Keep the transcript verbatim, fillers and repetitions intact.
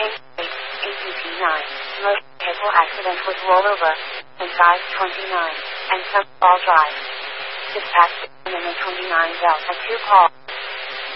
Train eight, A T P nine, most vehicle accident with rollover, and size twenty-nine, and some all drive. Dispatch, twenty-nine Delta two call.